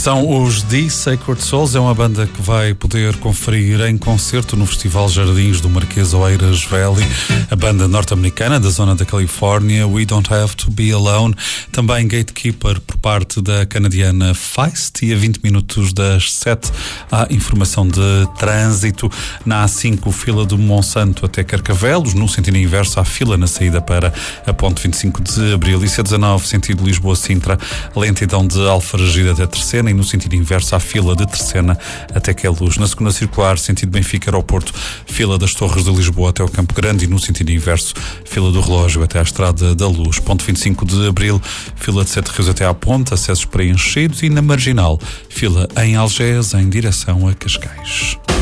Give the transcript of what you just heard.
São os The Sacred Souls, é uma banda que vai poder conferir em concerto no Festival Jardins do Marquês Oeiras Valley. A banda norte-americana da zona da Califórnia, We Don't Have to Be Alone. Também Gatekeeper por parte da canadiana Feist. E a 20 minutos das 7 há informação de trânsito. Na A5, fila do Monsanto até Carcavelos. No sentido inverso, há fila na saída para a ponte 25 de Abril. E C19, sentido Lisboa-Sintra, lentidão de Alfarragida até Terceira. E no sentido inverso, há fila de Terceira até Queluz. Na segunda circular, sentido Benfica-Aeroporto, fila das Torres de Lisboa até o Campo Grande. E no sentido inverso, fila do Relógio até à Estrada da Luz. Ponte 25 de Abril, fila de Sete Rios até à Ponte, acessos preenchidos. E na Marginal, fila em Algés em direção a Cascais.